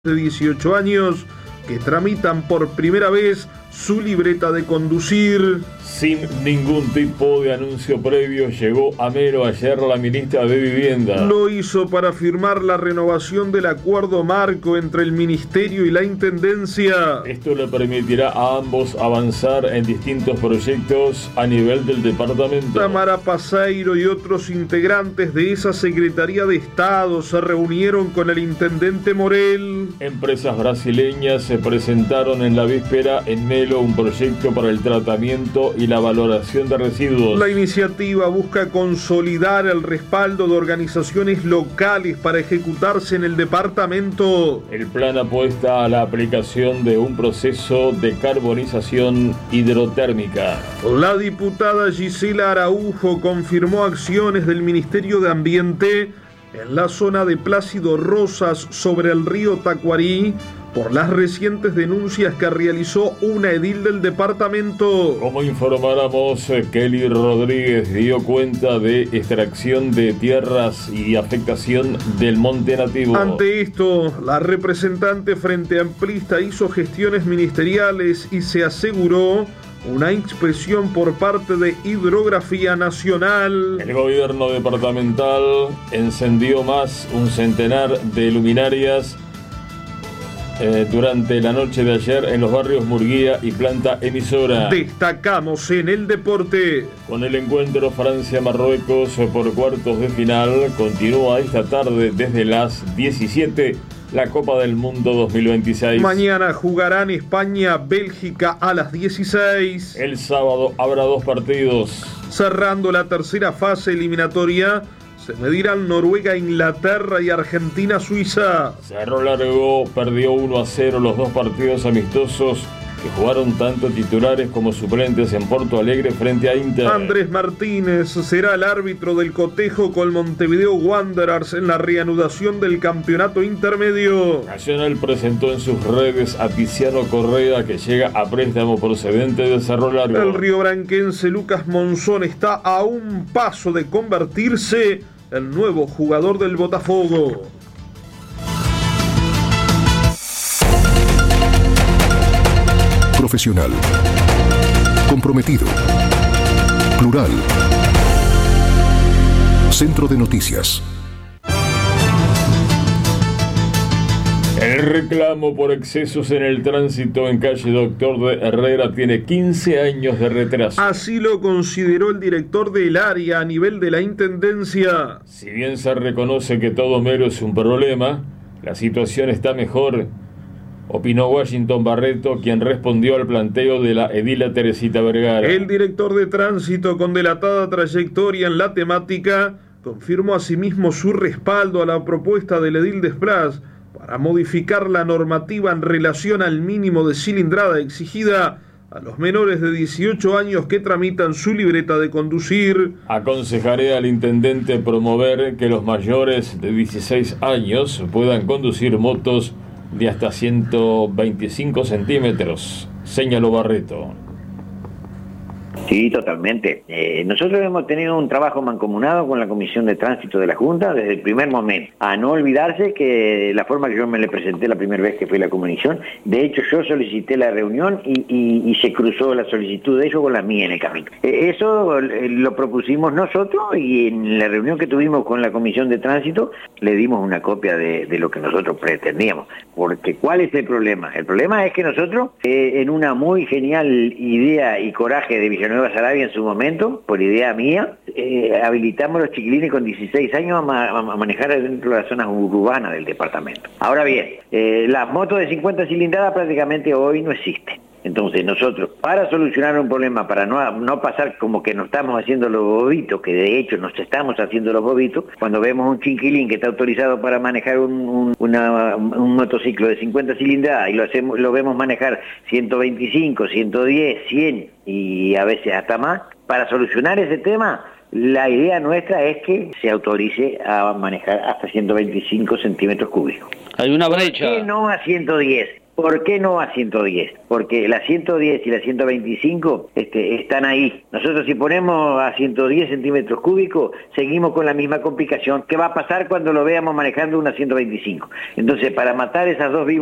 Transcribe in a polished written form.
de 18 años que tramitan por primera vez su libreta de conducir. Sin ningún tipo de anuncio previo, llegó a Melo ayer la ministra de Vivienda. Lo hizo para firmar la renovación del acuerdo marco entre el Ministerio y la Intendencia. Esto le permitirá a ambos avanzar en distintos proyectos a nivel del departamento. Tamara Paseiro y otros integrantes de esa Secretaría de Estado se reunieron con el intendente Morel. Empresas brasileñas se presentaron en la víspera en Melo un proyecto para el tratamiento y la valoración de residuos. La iniciativa busca consolidar el respaldo de organizaciones locales para ejecutarse en el departamento. El plan apuesta a la aplicación de un proceso de carbonización hidrotérmica. La diputada Gisela Araujo confirmó acciones del Ministerio de Ambiente en la zona de Plácido Rosas sobre el río Tacuarí por las recientes denuncias que realizó una edil del departamento. Como informáramos, Kelly Rodríguez dio cuenta de extracción de tierras y afectación del monte nativo. Ante esto, la representante Frente Amplista hizo gestiones ministeriales y se aseguró una inspección por parte de Hidrografía Nacional. El gobierno departamental encendió más un centenar de luminarias durante la noche de ayer en los barrios Murguía y Planta Emisora. Destacamos en el deporte. Con el encuentro Francia-Marruecos por cuartos de final, continúa esta tarde desde las 17 la Copa del Mundo 2026. Mañana jugarán España-Bélgica a las 16. El sábado habrá dos partidos. Cerrando la tercera fase eliminatoria, se medirán Noruega-Inglaterra y Argentina-Suiza. Cerro Largo perdió 1-0 los dos partidos amistosos que jugaron tanto titulares como suplentes en Porto Alegre frente a Inter. Andrés Martínez será el árbitro del cotejo con Montevideo Wanderers en la reanudación del campeonato intermedio. Nacional presentó en sus redes a Tiziano Correa, que llega a préstamo procedente de Cerro Largo. El riobranquense Lucas Monzón está a un paso de convertirse en nuevo jugador del Botafogo. Profesional, comprometido, plural. Centro de Noticias. El reclamo por excesos en el tránsito en calle Doctor de Herrera tiene 15 años de retraso. Así lo consideró el director del área a nivel de la Intendencia. Si bien se reconoce que todo Melo es un problema, la situación está mejor, opinó Washington Barreto, quien respondió al planteo de la edila Teresita Vergara. El director de tránsito, con delatada trayectoria en la temática, confirmó asimismo su respaldo a la propuesta del edil Desprats para modificar la normativa en relación al mínimo de cilindrada exigida a los menores de 18 años que tramitan su libreta de conducir. Aconsejaré al intendente promover que los mayores de 16 años puedan conducir motos de hasta 125 centímetros, señaló Barreto. Sí, totalmente. Nosotros hemos tenido un trabajo mancomunado con la Comisión de Tránsito de la Junta desde el primer momento. A no olvidarse que la forma que yo me le presenté la primera vez que fui a la comisión, de hecho yo solicité la reunión y se cruzó la solicitud de ellos con la mía en el camino. Eso lo propusimos nosotros y en la reunión que tuvimos con la Comisión de Tránsito le dimos una copia de lo que nosotros pretendíamos. Porque ¿cuál es el problema? El problema es que nosotros, en una muy genial idea y coraje de Villanueva Saravia en su momento, por idea mía, habilitamos a los chiquilines con 16 años a manejar dentro de las zonas urbanas del departamento. Ahora bien, las motos de 50 cilindradas prácticamente hoy no existen. Entonces nosotros, para solucionar un problema, para no pasar como que nos estamos haciendo los bobitos, que de hecho nos estamos haciendo los bobitos, cuando vemos un chinquilín que está autorizado para manejar un motociclo de 50 cilindradas y lo vemos manejar 125, 110, 100 y a veces hasta más, para solucionar ese tema, la idea nuestra es que se autorice a manejar hasta 125 centímetros cúbicos. Hay una brecha. ¿Por qué no a 110? ¿Por qué no a 110? Porque la 110 y la 125 están ahí. Nosotros si ponemos a 110 centímetros cúbicos, seguimos con la misma complicación. ¿Qué va a pasar cuando lo veamos manejando una 125? Entonces, para matar esas dos víboras